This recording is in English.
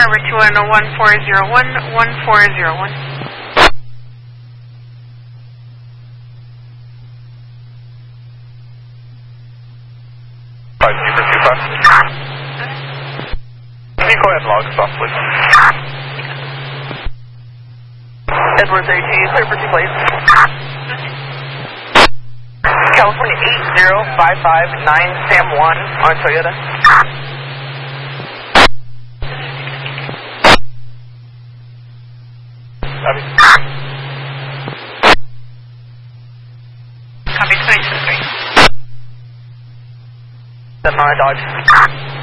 Harbor 2101401, 1401. Can you go ahead and log us off, please? Edwards AT, clear for 2 plates. California 80559 Sam 1 on Toyota. Copy 22-3. 7 on Dodge.